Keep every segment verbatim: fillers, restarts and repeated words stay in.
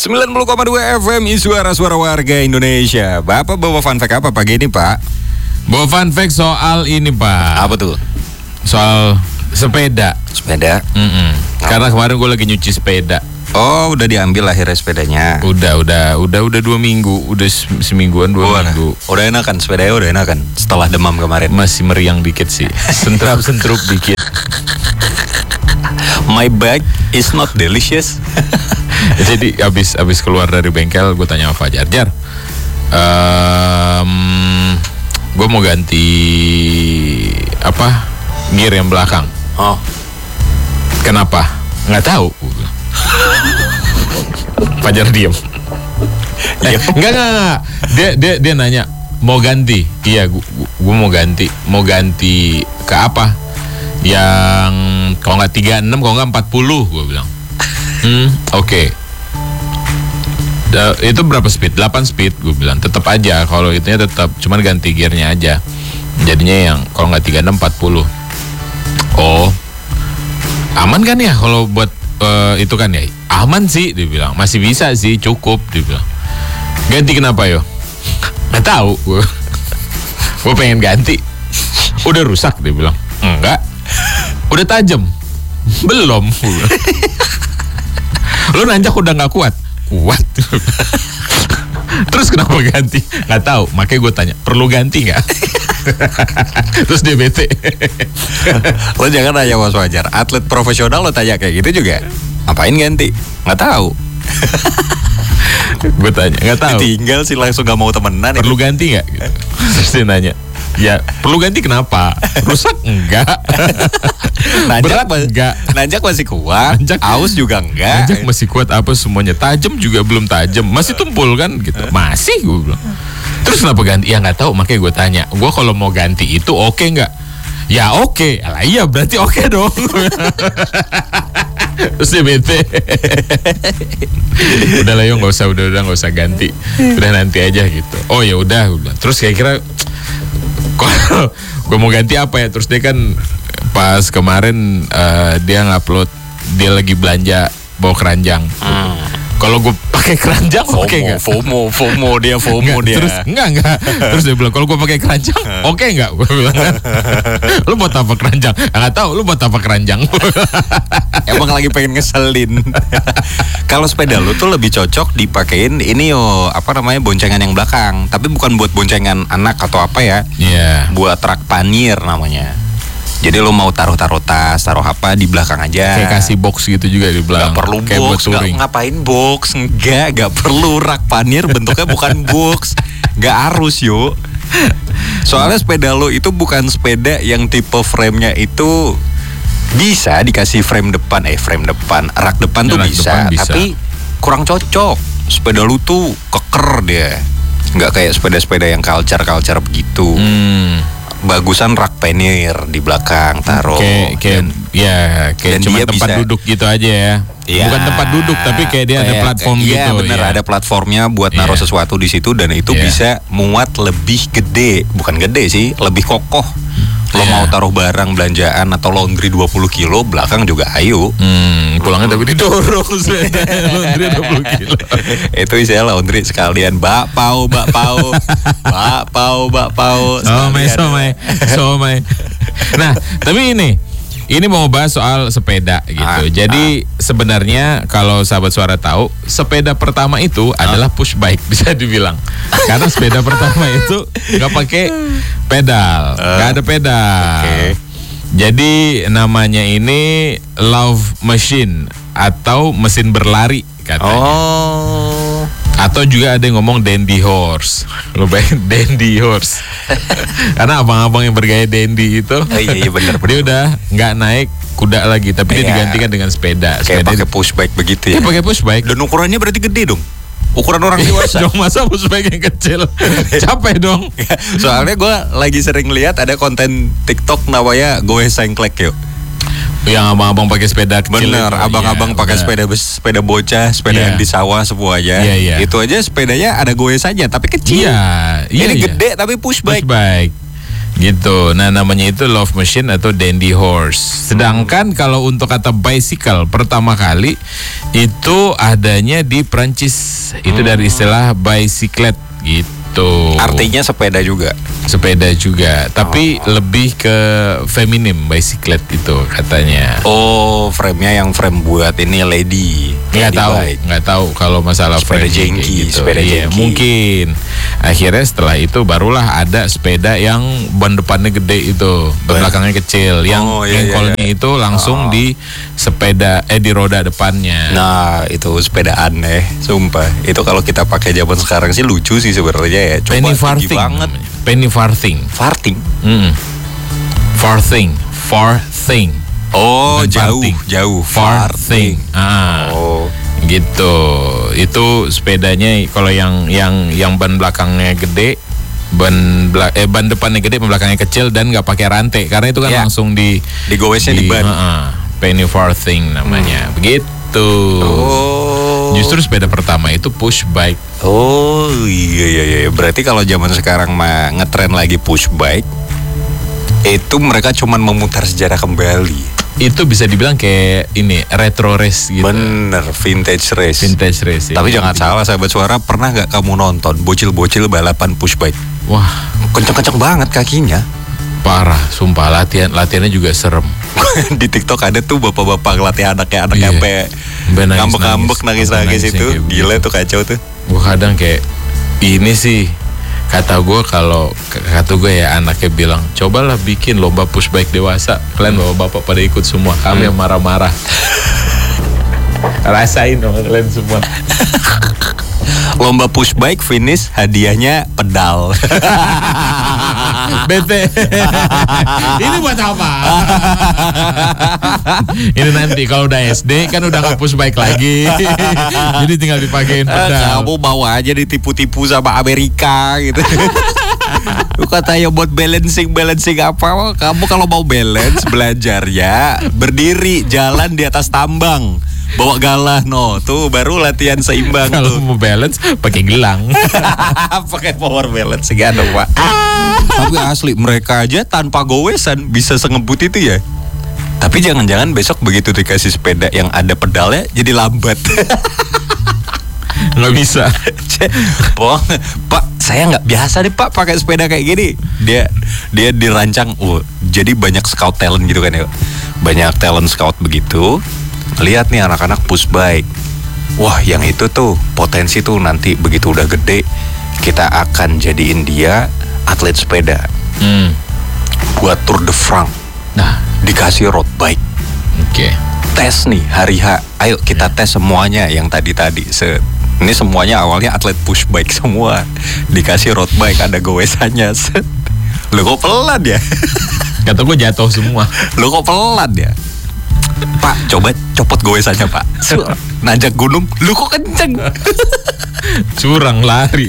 sembilan puluh koma dua F M Suara-suara warga Indonesia. Bapak bawa fun fact apa pagi ini, Pak? Bawa fun fact soal ini, Pak. Apa tuh? Soal sepeda. Sepeda? Mm-mm. Karena kemarin gue lagi nyuci sepeda. Oh, udah diambil akhirnya sepedanya. Udah, udah, udah, udah dua minggu, udah semingguan dua oh, minggu. Udah enakan sepedanya, udah enakan. Setelah demam kemarin. Masih meriang dikit sih, sentrap-sentrup dikit. My bag is not delicious. Jadi abis abis keluar dari bengkel, gue tanya sama Fajar, Jar, um, gue mau ganti apa gear yang belakang. Oh, kenapa? Nggak tahu. Fajar diem. Eh, enggak, enggak, enggak. Dia, dia, dia nanya, mau ganti? Iya, gue mau ganti. Mau ganti ke apa? Yang kalau nggak tiga puluh enam, kalau nggak empat puluh, gue bilang. Hmm, oke. Okay. Itu berapa speed? delapan speed, gue bilang. Tetap aja, kalau itunya tetap, cuman ganti gearnya aja. Jadinya yang kalau nggak tiga puluh enam, empat puluh. Oh, aman kan ya kalau buat uh, itu kan ya? Aman sih, dia bilang. Masih bisa sih, cukup, dia bilang. Ganti kenapa yo? Nggak tahu. Gue pengen ganti. Udah rusak, dia bilang. Enggak. Udah tajam? Belum. Lu nanjak udah nggak kuat? Kuat. Terus kenapa ganti? Nggak tahu. Makanya gue tanya, perlu ganti nggak? Terus dia bete. Lo jangan nanya Mas Fajar. Atlet profesional lo tanya kayak gitu juga. Ngapain ganti? Nggak tahu. Gue tanya, nggak tahu. Tinggal sih langsung nggak mau temenan. Perlu ya? Ganti nggak? Gitu. Terus dia nanya, ya perlu ganti kenapa? Rusak enggak? Berat enggak? Nanjak masih kuat. Nanjak, aus juga enggak. Nanjak masih kuat apa semuanya? Tajam juga belum tajam. Masih tumpul kan gitu. Masih, gue bilang. Terus kenapa ganti? Ya nggak tahu. Makanya gue tanya. Gue kalau mau ganti itu oke okay nggak? Ya oke. Okay. Alah iya berarti oke okay dong. Terus dia bete. Udah lah yo, nggak usah, udah udah nggak usah ganti. Udah nanti aja gitu. Oh ya udah. Terus kira-kira kalau gue mau ganti apa ya? Terus dia kan pas kemarin uh, dia ngupload dia lagi belanja bawa keranjang. Hmm. Kalau gue pakai keranjang oke okay nggak? FOMO, FOMO dia, FOMO nggak, dia. Terus enggak enggak. Terus dia bilang kalau gue pakai keranjang oke okay nggak? Gue bilang, lu buat apa keranjang? Nggak tahu. Lu buat apa keranjang? Emang lagi pengen ngeselin. Kalau sepeda lu tuh lebih cocok dipakein ini yo apa namanya boncengan yang belakang, tapi bukan buat boncengan anak atau apa ya? Iya. Yeah. Buat rak panir namanya. Jadi lo mau taruh-taruh tas, taruh apa di belakang aja. Kayak kasih box gitu juga di belakang. Gak perlu kayak box, gak, ngapain box? Enggak, gak perlu rak panir bentuknya bukan box. Gak harus yuk. Soalnya sepeda lo itu bukan sepeda yang tipe frame-nya itu bisa dikasih frame depan, eh frame depan, rak depan tuh rak bisa, depan bisa, tapi kurang cocok. Sepeda lo tuh keker dia. Gak kayak sepeda-sepeda yang culture-culture begitu. Hmm. Bagusan rak panir di belakang taruh. Kayak, kayak dan, ya kayak cuma tempat bisa, duduk gitu aja ya. Ya. Bukan tempat duduk tapi kayak dia kayak, ada platform iya, gitu. Iya benar ya. Ada platformnya buat yeah. naruh sesuatu di situ dan itu yeah. bisa muat lebih gede, bukan gede sih, lebih kokoh. Lo yeah. mau taruh barang belanjaan atau laundry dua puluh kilo belakang juga ayo. Hmm, pulangnya tapi didorong laundry dua puluh kilo. Itu isinya laundry sekalian bakpao, bakpao, bakpao, bakpao. Somai, somai, somai. Nah, tapi ini Ini mau bahas soal sepeda gitu. Ah, Jadi ah. sebenarnya kalau sahabat suara tahu, sepeda pertama itu ah. adalah push bike bisa dibilang. Karena sepeda pertama itu nggak pakai pedal, nggak uh. ada pedal. Okay. Jadi namanya ini love machine atau mesin berlari katanya. Oh. Atau juga ada yang ngomong dandy horse. Lo bayangin dandy horse. Karena abang-abang yang bergaya dandy itu oh, iya, iya bener, dia udah nggak naik kuda lagi, tapi iya. dia digantikan dengan sepeda. Kayak sepeda pakai push bike begitu ya. Kayak pakai push bike. Dan ukurannya berarti gede dong. Ukuran orang dewasa. Dong masa push bike yang kecil. Capek dong. Soalnya gue lagi sering lihat ada konten TikTok namanya Goes Sengklek yuk. Yang abang-abang pakai sepeda kecil. Bener, itu. abang-abang ya, pakai sepeda sepeda bocah, sepeda yeah. yang di sawah semuanya. Yeah, yeah. Itu aja sepedanya ada goes saja, tapi kecil. Iya. Yeah, Ini yeah, gede yeah. tapi push bike. Push bike. Gitu. Nah, namanya itu Love Machine atau Dandy Horse. Sedangkan kalau untuk kata bicycle pertama kali itu adanya di Prancis. Itu dari istilah bicyclette gitu. Artinya sepeda juga. Sepeda juga, tapi oh. lebih ke feminim bicyclette itu katanya. Oh, frame-nya yang frame buat ini lady. Nggak tahu, nggak tahu kalau masalah sepeda jengki, gitu. sepeda iya, jengki. Mungkin akhirnya setelah itu barulah ada sepeda yang ban depannya gede itu, ban belakangnya kecil, yang oh, iya, engkolnya iya, iya. itu langsung oh. di sepeda eh di roda depannya. Nah, itu sepeda aneh, sumpah. Itu kalau kita pakai zaman sekarang sih lucu sih sebenarnya ya. Coba penny farthing banget. Penny farthing. Farthing. Mm. Farthing, farthing. Oh, bukan jauh, farthing. jauh. Farthing. Ah. Oh. Gitu. Itu sepedanya kalau yang yang yang ban belakangnya gede, ban bela, eh ban depannya gede, ban belakangnya kecil dan nggak pakai rantai karena itu kan yeah. langsung di digowesnya di, di ban. Uh, penny farthing namanya. Hmm. Begitu. Oh. Justru sepeda pertama itu push bike. Oh iya iya iya. Berarti kalau zaman sekarang mah ngetren lagi push bike, itu mereka cuman memutar sejarah kembali. Itu bisa dibilang kayak ini retro race gitu. Bener, vintage race. Vintage race. Tapi ya, jangan salah sahabat suara, pernah nggak kamu nonton bocil-bocil balapan push bike? Wah, kenceng-kenceng banget kakinya. Parah, sumpah latihan latihannya juga serem. Di TikTok ada tuh bapak-bapak ngelatih anaknya, anaknya sampai yeah. ngambek-ngambek nangis-nangis itu. Gila tuh, kacau tuh. Gue kadang kayak ini sih kata gue, kalau kata gue ya anaknya bilang cobalah bikin lomba push bike dewasa, kalian bapak-bapak pada ikut semua, kami yang marah-marah. Rasain dong kalian semua. Lomba push bike finish hadiahnya pedal. Bete. Ini buat apa? Ini nanti kalau udah S D kan udah nggak push bike lagi. Jadi tinggal dipakein pedal. Kamu bawa aja ditipu-tipu sama Amerika gitu. Lu katanya buat balancing balancing apa? Kamu kalau mau balance belajar ya berdiri jalan di atas tambang. Bawa galah no, tuh baru latihan seimbang. Kalau mau balance pakai gelang. Pakai power balance gak ada pak. Tapi asli mereka aja tanpa gowesan bisa sengebut itu ya. Tapi jangan-jangan besok begitu dikasih sepeda yang ada pedalnya jadi lambat. Nggak bisa. Bohong, Pak, saya nggak biasa deh Pak pakai sepeda kayak gini. Dia dia dirancang, oh, jadi banyak scout talent gitu kan ya. Banyak talent scout begitu. Lihat nih anak-anak push bike. Wah, yang itu tuh potensi tuh nanti begitu udah gede kita akan jadiin dia atlet sepeda. Hmm. Buat Tour de France. Nah, dikasih road bike. Oke. Okay. Tes nih hari H. Ayo kita tes semuanya yang tadi-tadi. Se Ini semuanya awalnya atlet push bike semua. Dikasih road bike ada gowesannya. Lo kok pelan ya? Kata gue jatuh semua. Lo kok pelan ya? Pak, coba copot gowesannya Pak. Nanjak gunung, lo kok kenceng? Curang lari.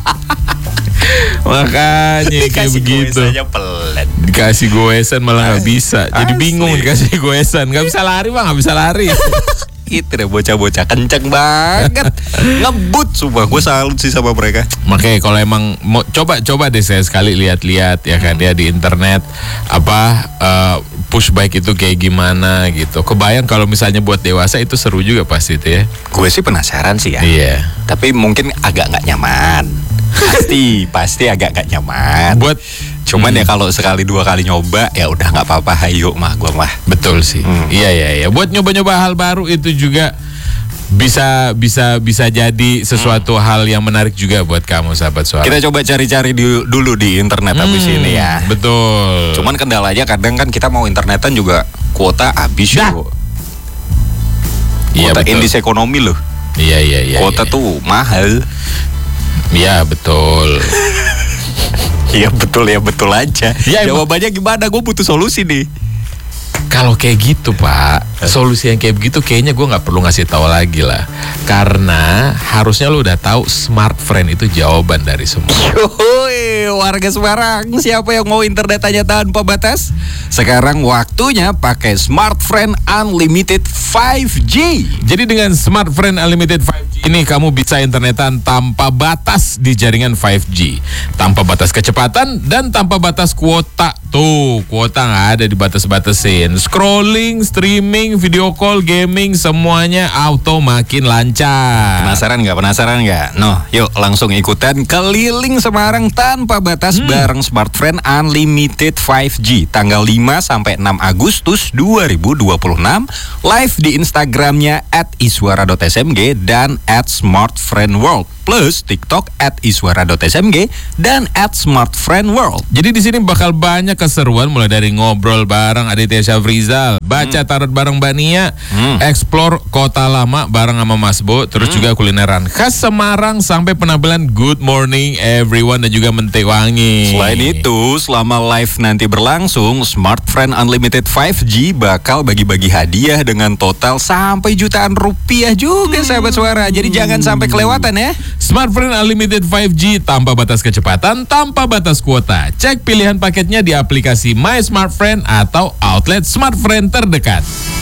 Makanya kayak begitu. Pelan. Dikasih goesan malah nggak bisa. Jadi asli. Bingung dikasih goesan. Nggak bisa lari bang, nggak bisa lari. Itu deh bocah-bocah kenceng banget, ngebut, sumpah gue salut sih sama mereka. Makanya kalau emang mau coba coba deh saya sekali lihat-lihat ya kan dia di internet apa uh, push bike itu kayak gimana gitu. Kebayang kalau misalnya buat dewasa itu seru juga pasti itu ya. Gue sih penasaran sih ya. Iya. Tapi mungkin agak nggak nyaman. Pasti pasti agak nggak nyaman. Buat Cuman hmm. ya kalau sekali dua kali nyoba ya udah nggak apa-apa, hayu mah gue mah. Betul sih. Hmm. Iya iya iya. Buat nyoba-nyoba hal baru itu juga bisa bisa bisa jadi sesuatu hmm. hal yang menarik juga buat kamu sahabat suara. Kita coba cari-cari di, dulu di internet hmm. habis ini ya. Betul. Cuman kendalanya kadang kan kita mau internetan juga kuota habis ya. Iya betul. Indis ekonomi loh. Iya iya iya. Kuota iya. tuh mahal. Iya betul. Iya betul ya betul aja. Ya, jawabannya gimana? Gue butuh solusi nih. Kalau kayak gitu Pak, solusi yang kayak begitu kayaknya gue nggak perlu ngasih tahu lagi lah. Karena harusnya lu udah tahu Smart Friend itu jawaban dari semua. Yoi, warga Semarang, siapa yang mau internet hanya tanpa batas? Sekarang waktunya pakai Smart Friend Unlimited lima G. Jadi dengan Smart Friend Unlimited lima G ini kamu bisa internetan tanpa batas di jaringan lima G, tanpa batas kecepatan dan tanpa batas kuota. Tuh, kuota nggak ada dibatas-batasin. Scrolling, streaming, video call, gaming, semuanya auto makin lancar. Penasaran nggak? Penasaran nggak? Noh, yuk langsung ikutan keliling Semarang tanpa batas hmm. bareng Smart Friend Unlimited lima G tanggal lima sampai enam Agustus dua ribu dua puluh enam, live di Instagramnya at iswara dot s m g dan at smartfriendworld, plus TikTok at iswara dot s m g dan at smartfriendworld. Jadi di sini bakal banyak keseruan, mulai dari ngobrol bareng Aditya Syafrizal, baca hmm. tarot bareng Mbak Nia, hmm. explore kota lama bareng sama Mas Bo, terus hmm. juga kulineran khas Semarang sampai penampilan Good Morning Everyone dan juga Mente Wangi. Selain itu, selama live nanti berlangsung, Smart Friend Unlimited lima G bakal bagi-bagi hadiah dengan total sampai jutaan rupiah juga, hmm. sahabat suara. Jadi jangan sampai kelewatan ya. Smart Friend Unlimited lima G tanpa batas kecepatan, tanpa batas kuota. Cek pilihan paketnya di aplikasi My Smart Friend atau outlet Smart Friend terdekat.